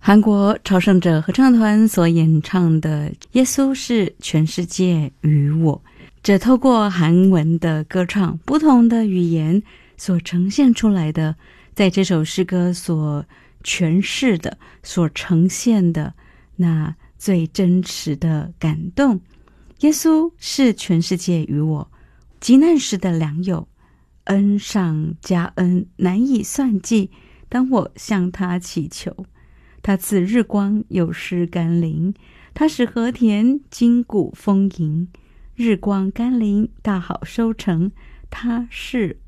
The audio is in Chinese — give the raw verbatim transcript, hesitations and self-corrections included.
韩国朝圣者合唱团所演唱的《耶稣是全世界与我》，这透过韩文的歌唱，不同的语言所呈现出来的，在这首诗歌所诠释的、所呈现的那最真实的感动。耶稣是全世界与我，急难时的良友，恩上加恩，难以算计。当我向他祈求，他赐日光，有时甘霖；他使和田筋骨丰盈，日光甘霖，大好收成。他是